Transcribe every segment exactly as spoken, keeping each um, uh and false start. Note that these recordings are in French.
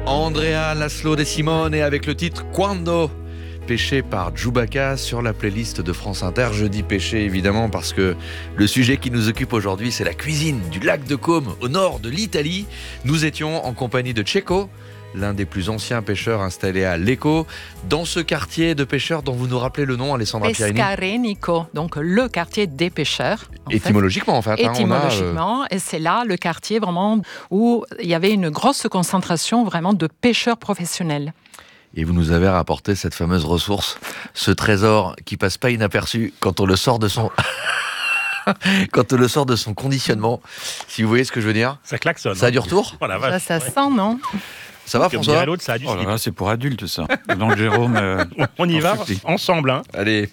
Andrea Laszlo De Simone avec le titre Quando, pêché par Djoubaka sur la playlist de France Inter. Je dis pêché évidemment parce que le sujet qui nous occupe aujourd'hui, c'est la cuisine du lac de Côme au nord de l'Italie. Nous étions en compagnie de Cecco, l'un des plus anciens pêcheurs installés à Lecco, dans ce quartier de pêcheurs dont vous nous rappelez le nom, Alessandra Pierini. Pescarenico, donc le quartier des pêcheurs. En Étymologiquement, en fait. fait. Étymologiquement, hein, on a, euh... et c'est là le quartier vraiment où il y avait une grosse concentration vraiment de pêcheurs professionnels. Et vous nous avez rapporté cette fameuse ressource, ce trésor qui passe pas inaperçu quand on le sort de son... quand on le sort de son conditionnement. Si vous voyez ce que je veux dire. Ça klaxonne. Ça a du retour. Oh, la ça, ça ouais. sent, non? Ça va, Comme François? l'autre, ça a du Oh là là, c'est pour adultes, ça. Donc, Jérôme... Euh, on y va, suffit. ensemble. Hein. Allez.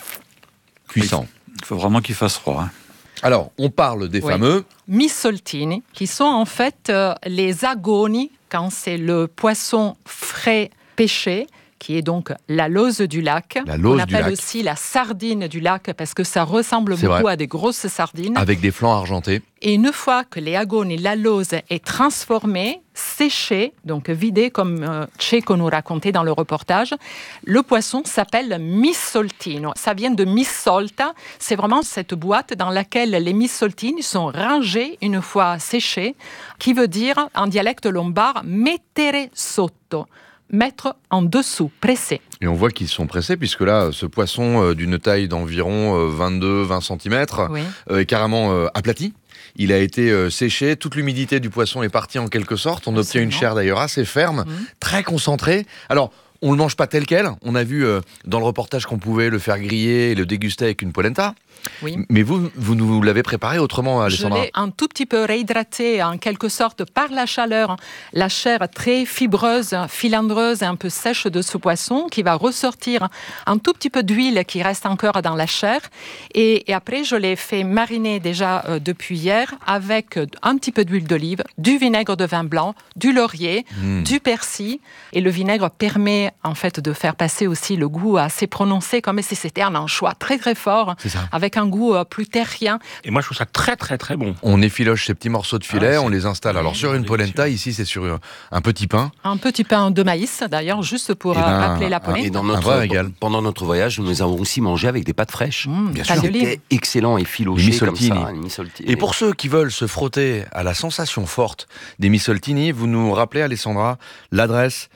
Cuisant. Il faut vraiment qu'il fasse froid. Hein. Alors, on parle des oui. fameux... Missoltini, qui sont en fait euh, les agoni, quand c'est le poisson frais pêché, qui est donc la lauze du lac. La lauze On du appelle lac. aussi la sardine du lac, parce que ça ressemble C'est beaucoup vrai. à des grosses sardines. Avec des flancs argentés. Et une fois que les agoni, la lauze est transformée, séchée, donc vidée comme euh, Cecco nous racontait dans le reportage, le poisson s'appelle missoltino. Ça vient de missolta, c'est vraiment cette boîte dans laquelle les missoltini sont rangés une fois séchés, qui veut dire en dialecte lombard mettere sotto. Mettre en dessous, pressé. Et on voit qu'ils sont pressés, puisque là, ce poisson euh, d'une taille d'environ euh, vingt-deux à vingt centimètres Oui. euh, est carrément euh, aplati. Il a été euh, séché, toute l'humidité du poisson est partie en quelque sorte. On Absolument. obtient une chair d'ailleurs assez ferme, Mmh. très concentrée. Alors, on ne le mange pas tel quel. On a vu euh, dans le reportage qu'on pouvait le faire griller et le déguster avec une polenta. Oui. Mais vous, vous nous l'avez préparé autrement, Je Alessandra. l'ai un tout petit peu réhydraté en quelque sorte par la chaleur, la chair très fibreuse, filandreuse et un peu sèche de ce poisson qui va ressortir un tout petit peu d'huile qui reste encore dans la chair. Et, et après, je l'ai fait mariner déjà euh, depuis hier avec un petit peu d'huile d'olive, du vinaigre de vin blanc, du laurier, Mmh. du persil. Et le vinaigre permet en fait de faire passer aussi le goût assez prononcé, comme si c'était un anchois très très fort, C'est ça. avec un goût euh, plus terrien. Et moi, je trouve ça très, très, très bon. On effiloche ces petits morceaux de filet, Ah, on c'est- les installe. Alors sur une polenta, ici c'est sur un, un petit pain. Un petit pain de maïs, d'ailleurs, juste pour Eh ben, euh, rappeler la un- polenta. Et dans Un notre, vrai régal. pendant notre voyage, nous avons aussi mangé avec des pâtes fraîches. Mmh, Bien pas sûr. d'olive. C'était excellent et Les filoché comme missoltini. ça. les missoltini. Et pour ceux qui veulent se frotter à la sensation forte des missoltini, vous nous rappelez, Alessandra, l'adresse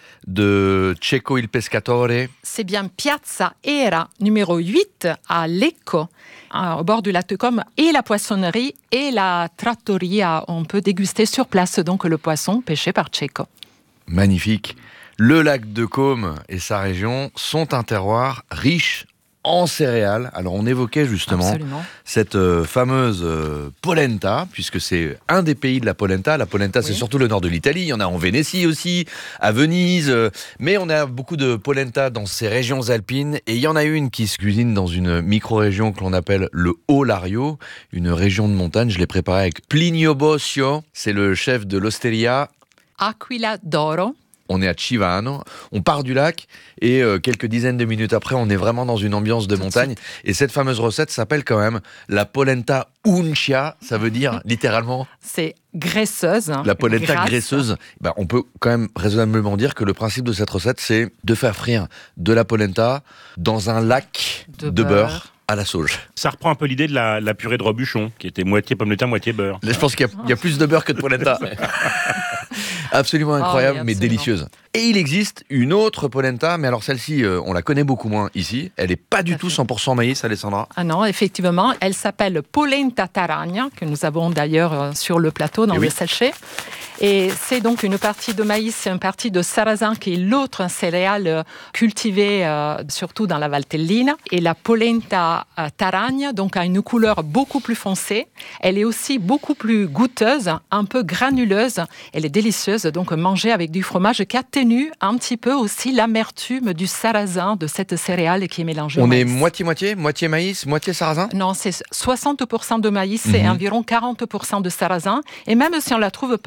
de Cecco il Pescatore. C'est bien Piazza Era, numéro huit, à Lecco, euh, au bord du lac de Côme, et la poissonnerie et la trattoria. On peut déguster sur place donc le poisson pêché par Cecco. Magnifique. Le lac de Côme et sa région sont un terroir riche en céréales. Alors on évoquait justement Absolument. cette euh, fameuse euh, polenta, puisque c'est un des pays de la polenta. La polenta, Oui. c'est surtout le nord de l'Italie. Il y en a en Vénétie aussi, à Venise. euh, mais on a beaucoup de polenta dans ces régions alpines. Et il y en a une qui se cuisine dans une micro-région que l'on appelle le Haut-Lario, une région de montagne. Je l'ai préparée avec Plinio Bossio. C'est le chef de l'Osteria. Aquila d'Oro. On est à Civano, on part du lac et euh, quelques dizaines de minutes après, on est vraiment dans une ambiance de Tout de montagne. Et cette fameuse recette s'appelle quand même la polenta uncia, ça veut dire littéralement C'est graisseuse. la polenta grasse. graisseuse. Ben, on peut quand même raisonnablement dire que le principe de cette recette, c'est de faire frire de la polenta dans un lac de, De beurre. beurre. À la sauge. Ça reprend un peu l'idée de la, la purée de Robuchon, qui était moitié pomme de terre, moitié beurre. Là, je pense qu'il y, a- il y a plus de beurre que de polenta. Absolument incroyable, oui, mais absolument. délicieuse. Et il existe une autre polenta, mais alors celle-ci, euh, on la connaît beaucoup moins ici. Elle n'est pas du à tout fait. cent pour cent maïs, Alessandra. Ah non, effectivement, elle s'appelle polenta taragna, que nous avons d'ailleurs euh, sur le plateau dans Eh le oui. sachet. Et c'est donc une partie de maïs et une partie de sarrasin, qui est l'autre céréale euh, cultivée euh, surtout dans la Valtellina. Et la polenta euh, taragna donc, a une couleur beaucoup plus foncée. Elle est aussi beaucoup plus goûteuse, un peu granuleuse. Elle est délicieuse, donc mangée avec du fromage qui atténue un petit peu aussi l'amertume du sarrasin, de cette céréale qui est mélangée au On maïs. est moitié-moitié, moitié maïs, moitié sarrasin. Non, c'est soixante pour cent de maïs et Mhm. environ quarante pour cent de sarrasin. Et même si on ne la trouve pas, on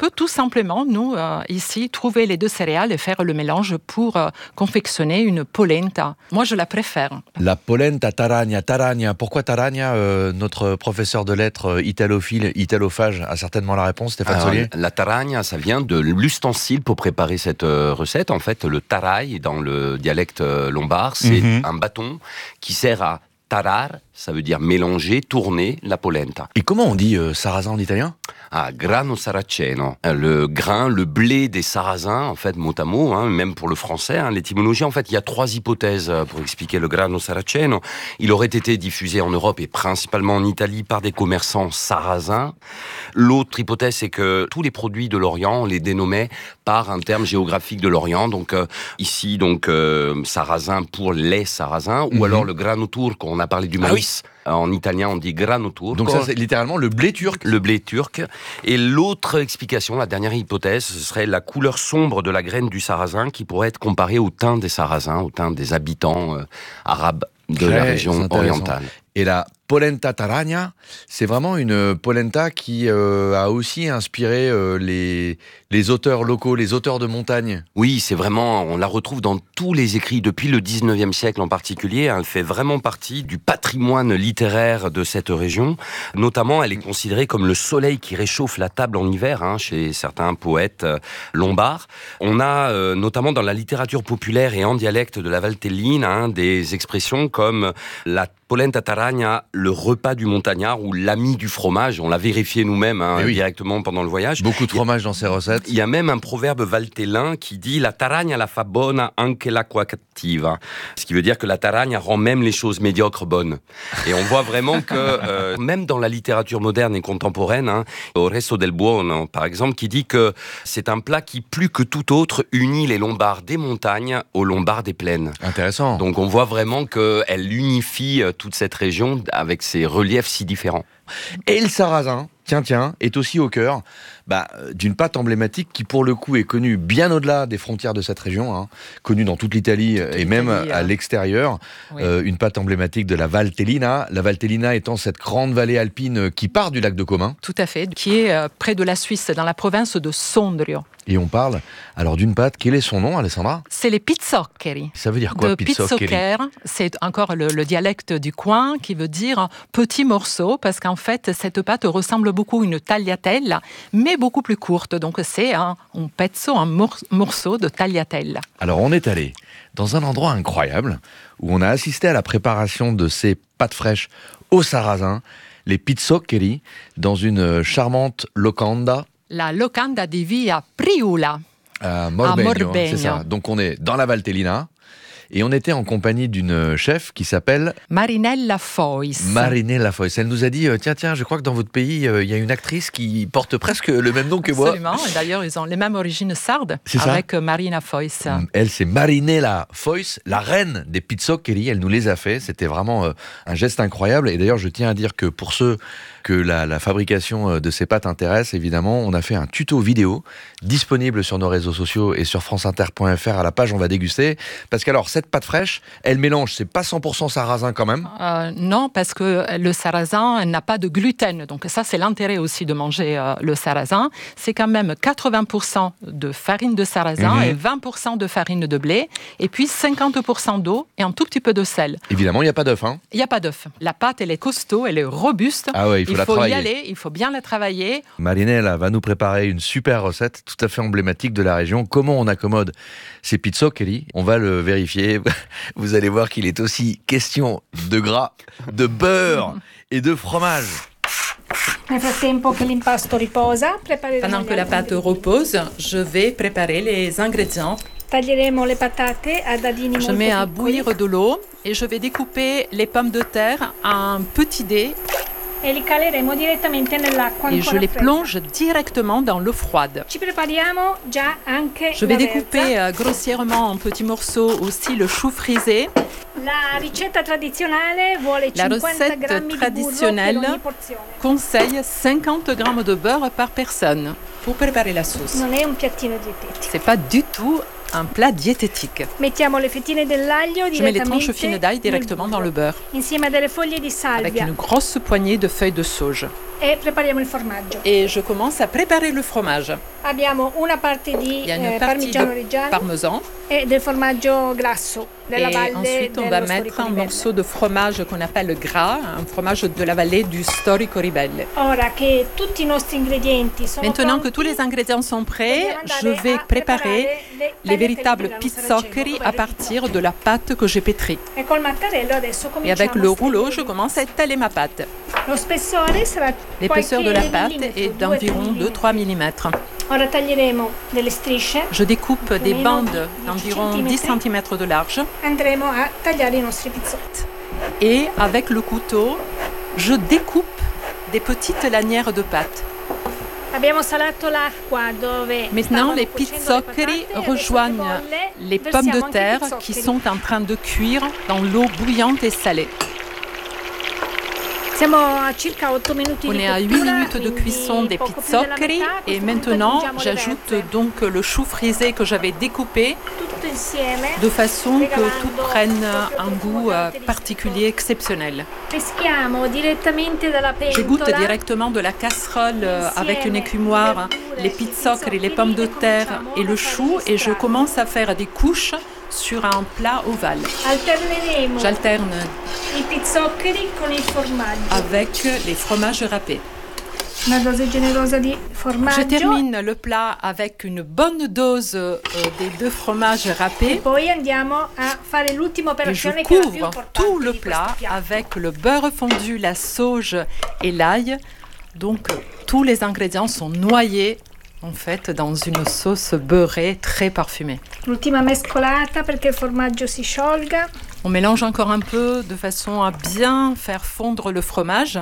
peut tout simplement, nous, euh, ici, trouver les deux céréales et faire le mélange pour euh, confectionner une polenta. Moi, je la préfère. La polenta taragna, taragna. Pourquoi taragna euh, Notre professeur de lettres euh, italophile, italophage, a certainement la réponse, Stéphane Alors, Solier. la taragna, ça vient de l'ustensile pour préparer cette euh, recette. En fait, le tarai, dans le dialecte euh, lombard, c'est Mhm. un bâton qui sert à tarar, ça veut dire mélanger, tourner la polenta. Et comment on dit euh, sarrasin en italien? Ah, grano saraceno, le grain, le blé des Sarrasins, en fait, mot à mot, hein, même pour le français, hein, l'étymologie, en fait, il y a trois hypothèses pour expliquer le grano saraceno. Il aurait été diffusé en Europe et principalement en Italie par des commerçants sarrasins. L'autre hypothèse, c'est que tous les produits de l'Orient, on les dénommait par un terme géographique de l'Orient, donc euh, ici, donc euh, sarrasin pour les Sarrasins, ou Mhm. alors le grano turco, on a parlé du Ah oui. maïs. En italien, on dit grano turco. Donc ça, c'est littéralement le blé turc. Le blé turc. Et l'autre explication, la dernière hypothèse, ce serait la couleur sombre de la graine du sarrasin qui pourrait être comparée au teint des Sarrasins, au teint des habitants euh, arabes de la Très région intéressant. orientale. Et la polenta taragna, c'est vraiment une polenta qui euh, a aussi inspiré euh, les, les auteurs locaux, les auteurs de montagne. Oui, c'est vraiment, on la retrouve dans tous les écrits depuis le dix-neuvième siècle en particulier. Elle fait vraiment partie du patrimoine littéraire de cette région. Notamment, elle est considérée comme le soleil qui réchauffe la table en hiver, hein, chez certains poètes euh, lombards. On a euh, notamment dans la littérature populaire et en dialecte de la Valtelline hein, des expressions comme la polenta taragna, le repas du montagnard ou l'ami du fromage. On l'a vérifié nous-mêmes hein, Eh oui. directement pendant le voyage. Beaucoup de fromage dans ces recettes. Il y a même un proverbe valtellin qui dit « La taragna la fa bona anche l'acqua cattiva », ce qui veut dire que la taragna rend même les choses médiocres bonnes. Et on voit vraiment que, euh, même dans la littérature moderne et contemporaine, hein, Oresto del Buono, par exemple, qui dit que c'est un plat qui, plus que tout autre, unit les Lombards des montagnes aux Lombards des plaines. Intéressant. Donc on voit vraiment qu'elle unifie euh, toute cette région avec ses reliefs si différents. Et le sarrasin, tiens, tiens, est aussi au cœur bah, d'une pâte emblématique qui, pour le coup, est connue bien au-delà des frontières de cette région, hein, connue dans toute l'Italie Toute et même l'Italie, à hein. l'extérieur. Oui. Euh, une pâte emblématique de la Valtellina. La Valtellina étant cette grande vallée alpine qui part du lac de Commun. Tout à fait, qui est euh, près de la Suisse, dans la province de Sondrio. Et on parle alors d'une pâte. Quel est son nom, Alessandra? C'est les pizzoccheri. Ça veut dire quoi, De pizzoccheri? pizzocher, c'est encore le, le dialecte du coin qui veut dire petit morceau, parce qu'en fait, cette pâte ressemble beaucoup à une tagliatelle, mais beaucoup plus courte. Donc, c'est un, un pezzo, un mor- morceau de tagliatelle. Alors, on est allé dans un endroit incroyable où on a assisté à la préparation de ces pâtes fraîches au sarrasin, les pizzoccheri, dans une charmante locanda La locanda di Via Priula. à Morbegno, hein, Morbegno. c'est ça. Donc, on est dans la Valtellina et on était en compagnie d'une chef qui s'appelle Marinella Fois. Marinella Fois. Elle nous a dit, euh, tiens, tiens, je crois que dans votre pays, euh, il y a une actrice qui porte presque le même nom que moi. Absolument. Et d'ailleurs, ils ont les mêmes origines sardes C'est ça. avec Marina Fois. Elle, c'est Marinella Fois, la reine des pizzoccheri. Elle nous les a fait. C'était vraiment euh, un geste incroyable. Et d'ailleurs, je tiens à dire que pour ceux que la, la fabrication de ces pâtes intéresse, évidemment, on a fait un tuto vidéo disponible sur nos réseaux sociaux et sur franceinter point f r à la page On va déguster. Parce qu'alors, cette pâte fraîche, elle mélange, c'est pas cent pour cent sarrasin quand même. Euh, non, parce que le sarrasin n'a pas de gluten. Donc ça, c'est l'intérêt aussi de manger euh, le sarrasin. C'est quand même quatre-vingts pour cent de farine de sarrasin Mhm. et vingt pour cent de farine de blé. Et puis cinquante pour cent d'eau et un tout petit peu de sel. Évidemment, il n'y a pas d'œuf, hein. Il n'y a pas d'œuf. La pâte, elle est costaud, elle est robuste. Ah ouais, il faut la faut y travailler. aller, il faut bien la travailler. Marinella va nous préparer une super recette tout à fait emblématique de la région. Comment on accommode ces pizzoccheri? On va le vérifier. Vous allez voir qu'il est aussi question de gras, de beurre et de fromage. Nel frattempo che l'impasto riposa, prepareremo Pendant gli que la altri pâte ingredienti. repose, je vais préparer les ingrédients. Taglieremo le patate a dadini Je molto mets à piccoli bouillir de l'eau et je vais découper les pommes de terre en petits dés e li caleremo direttamente nell'acqua et ancora je les fredda. plonge directement dans l'eau froide. Ci prepariamo già anche Je vais la découper verza. euh, grossièrement en petits morceaux aussi le chou frisé. La ricetta tradizionale vuole La cinquanta recette grammi di burro traditionnelle per ogni porzione. conseille cinquante grammes de beurre par personne pour préparer la sauce. Non è un piattino dietetico. C'est pas du tout un plat diététique. Mettiamo le fettine dell'aglio Je mets les direttamente tranches fines d'ail nel directement dans le burro, beurre insieme a delle foglie di avec salvia. une grosse poignée de feuilles de sauge. e prepariamo il formaggio. Et je commence à préparer le fromage. Abbiamo una parte di Il y a une eh, partie parmigiano de reggiano parmesan. e del formaggio grasso della Et valle ensuite, on dello va Storico mettre un Ribelle. morceau de fromage qu'on appelle gras, un fromage de la vallée du Storico Ribelle. Ora che tutti i nostri ingredienti sono Maintenant pronti, que tous les ingrédients sont prêts, dobbiamo je andare vais a préparer preparare le les tagliatelle véritables di grano saraceno, pizzoccheri come à il partir risotto. de la pâte que j'ai pétrie. E col mattarello adesso Et cominciamo avec a le rouleau, stringere. je commence à étaler ma pâte. Lo spessore sarà L'épaisseur de la qualche pâte millimetro, est due, d'environ tre deux à trois millimètres. Ora taglieremo delle strisce, Je découpe des Meno bandes di d'environ centimetri. dix centimètres de large andremo a tagliare i nostri pizzotti. et avec le couteau, je découpe des petites lanières de pâte. Abbiamo salato l'acqua dove Maintenant, stavano les cuocendo le pizzoccheri patate, adesso rejoignent che bolle, les versiamo pommes de anche i terre pizzoccheri. qui sont en train de cuire dans l'eau bouillante et salée. Siamo a circa otto minuti On di est à huit cottura, minutes de quindi cuisson des poco più della pizzoccheri metà. A et questo punto maintenant aggiungiamo le j'ajoute verze. donc le chou frisé que j'avais découpé Tutto insieme. de façon que regalando tout prenne proprio un il goût profumo euh, caratteristico. particulier, exceptionnel. Peschiamo direttamente dalla pentola. Je goûte directement de la casserole euh, avec une écumoire, les pizzoccheri, les pommes de terre et le chou et je commence à faire des couches sur un plat ovale. Alterneremo J'alterne i pizzoccheri con il formaggio. avec les fromages râpés. Una dose generosa di Je formaggio. termine le plat avec une bonne dose euh, des deux fromages E râpés poi andiamo a fare l'ultima et je operazione che è la più couvre importante tout le di questo plat piatto. avec le beurre fondu, la sauge et l'ail. Donc tous les ingrédients sont noyés en fait dans une sauce beurrée très parfumée. L'ultima mescolata perché il formaggio si sciolga. On mélange encore un peu de façon à bien faire fondre le fromage.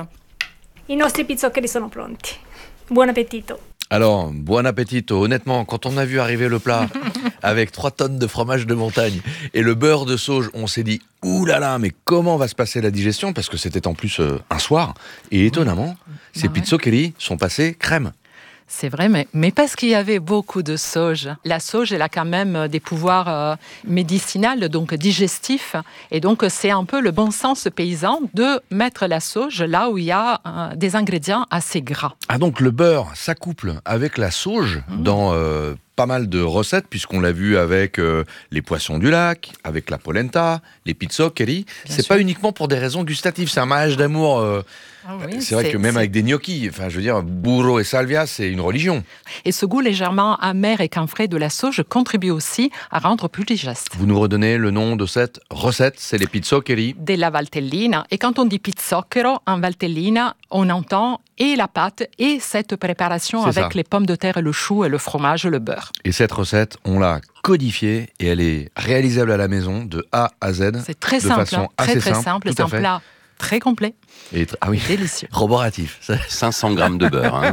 I nostri pizzoccheri sono pronti. Buon appetito. Alors, buon appetito. Honnêtement, quand on a vu arriver le plat avec trois tonnes de fromage de montagne et le beurre de sauge, on s'est dit « Ouh là là, mais comment va se passer la digestion ?» Parce que c'était en plus euh, un soir. Et étonnamment, ces Bah ouais. pizzoccheri sont passés crème. C'est vrai, mais, mais parce qu'il y avait beaucoup de sauge. La sauge, elle a quand même des pouvoirs euh, médicinaux, donc digestifs. Et donc, c'est un peu le bon sens paysan de mettre la sauge là où il y a euh, des ingrédients assez gras. Ah donc le beurre s'accouple avec la sauge Mmh. dans euh, pas mal de recettes, puisqu'on l'a vu avec euh, les poissons du lac, avec la polenta, les pizzoccheri. Bien C'est sûr. pas uniquement pour des raisons gustatives, c'est un mariage d'amour. euh, Ah oui, c'est vrai c'est- que même c'est- avec des gnocchis, enfin je veux dire, burro et salvia, c'est une religion. Et ce goût légèrement amer et camphré de la sauge contribue aussi à rendre plus digeste. Vous nous redonnez le nom de cette recette, c'est les pizzoccheri. Della Valtellina. Et quand on dit pizzocchero en Valtellina, on entend et la pâte et cette préparation C'est avec ça. les pommes de terre, le chou et le fromage, le beurre. Et cette recette, on l'a codifiée et elle est réalisable à la maison de A à Z. C'est très de simple, façon hein, très assez très simple, simple. tout C'est à un fait. plat très complet, Et tr- ah oui, délicieux. roboratif. Ça- cinq cents grammes de beurre. hein.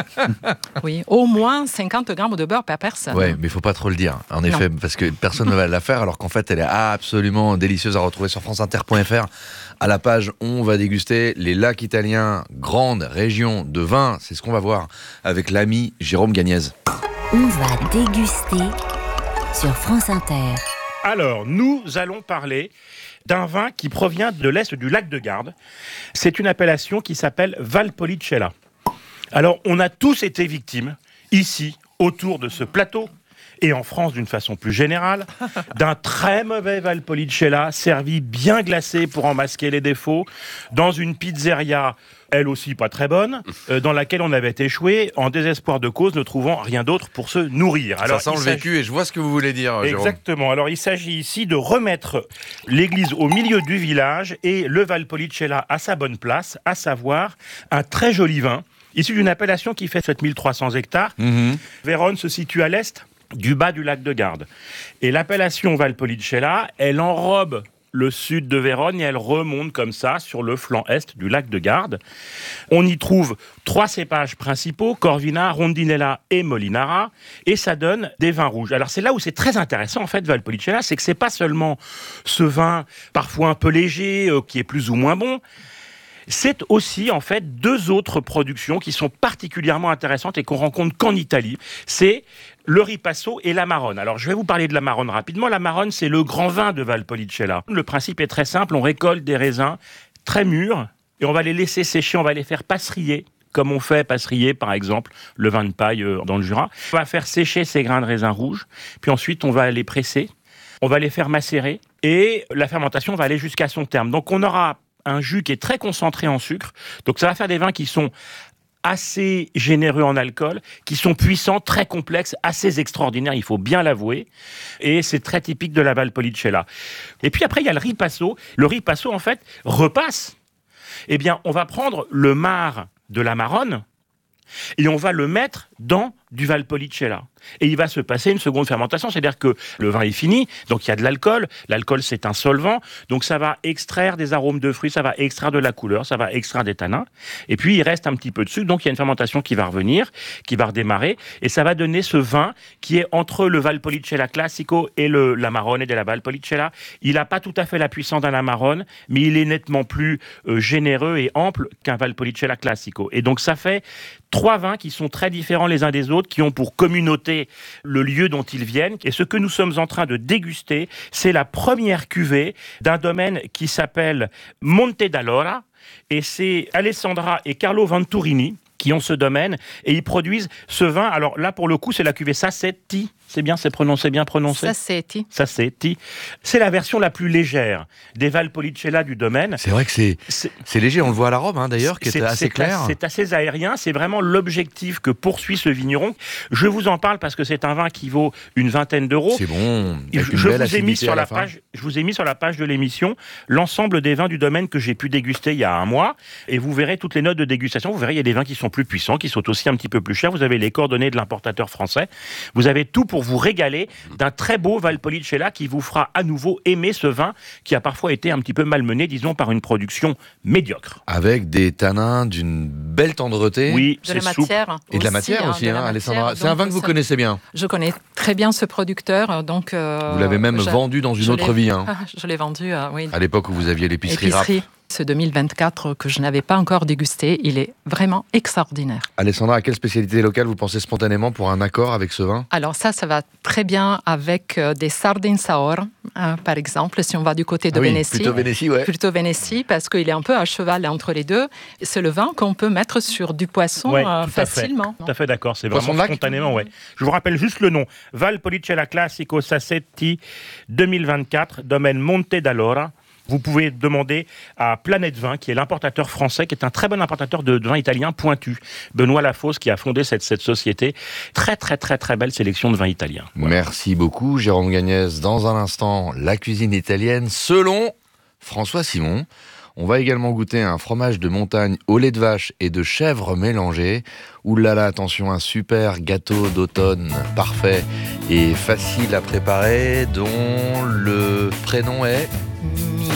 Oui, au moins cinquante grammes de beurre par personne. Ouais, mais il faut pas trop le dire, en effet, parce que personne ne va la faire, alors qu'en fait, elle est absolument délicieuse à retrouver sur franceinter point f r. À la page, on va déguster les lacs italiens, grande région de vin. C'est ce qu'on va voir avec l'ami Jérôme Gagnez. On va déguster sur France Inter. Alors, nous allons parler d'un vin qui provient de l'est du lac de Garde. C'est une appellation qui s'appelle Valpolicella. Alors, on a tous été victimes, ici, autour de ce plateau, et en France d'une façon plus générale, d'un très mauvais Valpolicella servi bien glacé pour en masquer les défauts, dans une pizzeria, elle aussi pas très bonne, euh, dans laquelle on avait échoué en désespoir de cause, ne trouvant rien d'autre pour se nourrir. Alors, ça sent il le s'agit- vécu et je vois ce que vous voulez dire, Jérôme. Exactement. Alors, il s'agit ici de remettre l'église au milieu du village et le Valpolicella à sa bonne place, à savoir un très joli vin, issu d'une appellation qui fait sept mille trois cents hectares. Mhm. Vérone se situe à l'est du bas du lac de Garde. Et l'appellation Valpolicella, elle enrobe le sud de Vérone et elle remonte comme ça sur le flanc est du lac de Garde. On y trouve trois cépages principaux, Corvina, Rondinella et Molinara, et ça donne des vins rouges. Alors c'est là où c'est très intéressant en fait Valpolicella, c'est que c'est pas seulement ce vin parfois un peu léger euh, qui est plus ou moins bon. C'est aussi en fait deux autres productions qui sont particulièrement intéressantes et qu'on rencontre qu'en Italie. C'est le Ripasso et l'Amarone. Alors je vais vous parler de l'Amarone rapidement. L'Amarone, c'est le grand vin de Valpolicella. Le principe est très simple, on récolte des raisins très mûrs et on va les laisser sécher, on va les faire passerier comme on fait passeriller, par exemple, le vin de paille euh, dans le Jura. On va faire sécher ces grains de raisin rouge, puis ensuite on va les presser, on va les faire macérer, et la fermentation va aller jusqu'à son terme. Donc on aura un jus qui est très concentré en sucre, donc ça va faire des vins qui sont assez généreux en alcool, qui sont puissants, très complexes, assez extraordinaires, il faut bien l'avouer. Et c'est très typique de la Valpolicella. Et puis après, il y a le ripasso. Le ripasso, en fait, repasse. Eh bien, on va prendre le marc de la Marone et on va le mettre dans du Valpolicella. Et il va se passer une seconde fermentation, c'est-à-dire que le vin est fini, donc il y a de l'alcool, l'alcool c'est un solvant, donc ça va extraire des arômes de fruits, ça va extraire de la couleur, ça va extraire des tanins, et puis il reste un petit peu de sucre, donc il y a une fermentation qui va revenir, qui va redémarrer, et ça va donner ce vin qui est entre le Valpolicella Classico et le l'Amarone de la Valpolicella. Il n'a pas tout à fait la puissance d'un Amarone, mais il est nettement plus euh, généreux et ample qu'un Valpolicella Classico. Et donc ça fait trois vins qui sont très différents les uns des autres, qui ont pour communauté le lieu dont ils viennent. Et ce que nous sommes en train de déguster, c'est la première cuvée d'un domaine qui s'appelle Monte d'Allora. Et c'est Alessandra et Carlo Venturini qui ont ce domaine. Et ils produisent ce vin. Alors là, pour le coup, c'est la cuvée Sassetti. C'est bien, c'est prononcé, bien prononcé. Sassetti. Sassetti. C'est la version la plus légère des Valpolicella du domaine. C'est vrai que c'est, c'est... c'est léger, on le voit à l'arôme hein, d'ailleurs, qui est, est assez c'est clair. C'est assez aérien, c'est vraiment l'objectif que poursuit ce vigneron. Je vous en parle parce que c'est un vin qui vaut une vingtaine d'euros. C'est bon. Je, je, vous ai mis sur la page, je vous ai mis sur la page de l'émission l'ensemble des vins du domaine que j'ai pu déguster il y a un mois. Et vous verrez toutes les notes de dégustation. Vous verrez, il y a des vins qui sont plus puissants, qui sont aussi un petit peu plus chers. Vous avez les coordonnées de l'importateur français. Vous avez tout pour vous régaler d'un très beau Valpolicella qui vous fera à nouveau aimer ce vin qui a parfois été un petit peu malmené, disons, par une production médiocre. Avec des tanins d'une belle tendreté. Oui, de la c'est souple. matière. Et de la matière aussi, hein, Alessandra. C'est un vin que vous ça, connaissez bien. Je connais très bien ce producteur. Donc, euh, vous l'avez même je, vendu dans une autre vie. Hein. Je l'ai vendu, euh, oui. À l'époque où vous aviez l'épicerie, épicerie. Rapp. Ce deux mille vingt-quatre que je n'avais pas encore dégusté, il est vraiment extraordinaire. Alessandra, à quelle spécialité locale vous pensez spontanément pour un accord avec ce vin ? Alors ça, ça va très bien avec euh, des sardines saor, hein, par exemple, si on va du côté de ah oui, Vénétie. Plutôt Vénétie, ouais. Plutôt Vénétie, parce qu'il est un peu à cheval entre les deux. C'est le vin qu'on peut mettre sur du poisson ouais, euh, tout facilement. Tout à fait d'accord, c'est Poisson vraiment spontanément, ouais. Je vous rappelle juste le nom. Valpolicella Classico Sassetti deux mille vingt-quatre, domaine Monte d'Allora. Vous pouvez demander à Planète Vin, qui est l'importateur français, qui est un très bon importateur de, de vin italien pointu. Benoît Lafosse, qui a fondé cette, cette société. Très, très, très, très belle sélection de vins italiens. Voilà. Merci beaucoup, Jérôme Gagnès. Dans un instant, la cuisine italienne selon François Simon. On va également goûter un fromage de montagne au lait de vache et de chèvre mélangé. Ouh là là, attention, un super gâteau d'automne parfait et facile à préparer, dont le prénom est...